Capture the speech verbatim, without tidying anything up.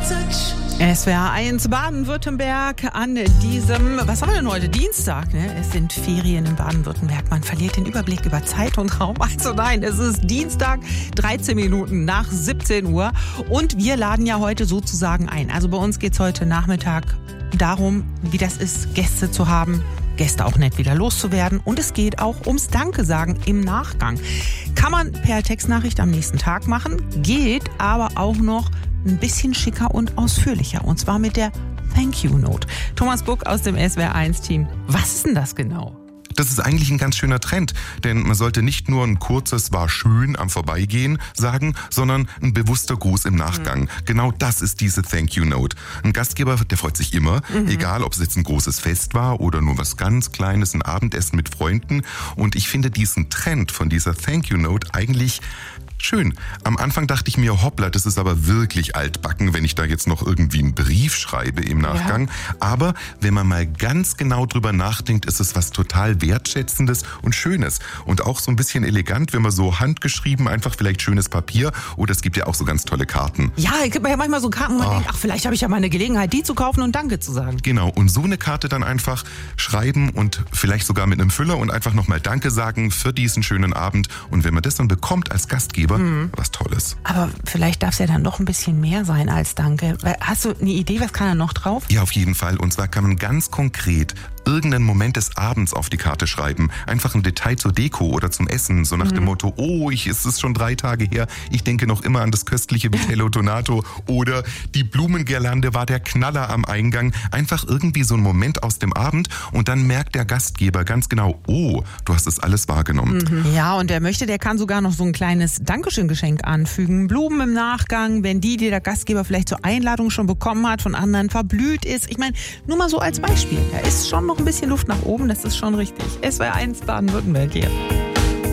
S W R eins Baden-Württemberg an diesem, was haben wir denn heute? Dienstag, ne? Es sind Ferien in Baden-Württemberg. Man verliert den Überblick über Zeit und Raum. Also nein, es ist Dienstag, dreizehn Minuten nach siebzehn Uhr. Und wir laden ja heute sozusagen ein. Also bei uns geht's heute Nachmittag darum, wie das ist, Gäste zu haben. Gäste auch nett wieder loszuwerden. Und es geht auch ums Danke sagen im Nachgang. Kann man per Textnachricht am nächsten Tag machen, geht aber auch noch ein bisschen schicker und ausführlicher. Und zwar mit der Thank You Note. Thomas Buck aus dem S W R eins Team. Was ist denn das genau? Das ist eigentlich ein ganz schöner Trend, denn man sollte nicht nur ein kurzes "war schön" am Vorbeigehen sagen, sondern ein bewusster Gruß im Nachgang. Mhm. Genau das ist diese Thank You Note. Ein Gastgeber, der freut sich immer, mhm. egal ob es jetzt ein großes Fest war oder nur was ganz Kleines, ein Abendessen mit Freunden. Und ich finde diesen Trend von dieser Thank You Note eigentlich schön. Am Anfang dachte ich mir, hoppla, das ist aber wirklich altbacken, wenn ich da jetzt noch irgendwie einen Brief schreibe im Nachgang. Ja. Aber wenn man mal ganz genau drüber nachdenkt, ist es was total Wertschätzendes und Schönes. Und auch so ein bisschen elegant, wenn man so handgeschrieben, einfach vielleicht schönes Papier, oder es gibt ja auch so ganz tolle Karten. Ja, es gibt ja manchmal so Karten, wo man oh. denkt, ach, vielleicht habe ich ja mal eine Gelegenheit, die zu kaufen und Danke zu sagen. Genau, und so eine Karte dann einfach schreiben und vielleicht sogar mit einem Füller und einfach nochmal Danke sagen für diesen schönen Abend. Und wenn man das dann bekommt als Gastgeber, Mhm. was Tolles. Aber vielleicht darf es ja dann doch ein bisschen mehr sein als Danke. Hast du eine Idee, was kann da noch drauf? Ja, auf jeden Fall. Und zwar kann man ganz konkret irgendeinen Moment des Abends auf die Karte schreiben. Einfach ein Detail zur Deko oder zum Essen. So nach mhm. dem Motto, oh, ich, es ist schon drei Tage her. Ich denke noch immer an das köstliche Vitello Tonato. Oder die Blumengirlande war der Knaller am Eingang. Einfach irgendwie so ein Moment aus dem Abend. Und dann merkt der Gastgeber ganz genau, oh, du hast das alles wahrgenommen. Mhm. Ja, und der möchte, der kann sogar noch so ein kleines Dankeschön-Geschenk anfügen. Blumen im Nachgang, wenn die, die der Gastgeber vielleicht zur Einladung schon bekommen hat, von anderen verblüht ist. Ich meine, nur mal so als Beispiel. Da ist schon noch ein bisschen Luft nach oben, das ist schon richtig. S W R eins Baden-Württemberg hier.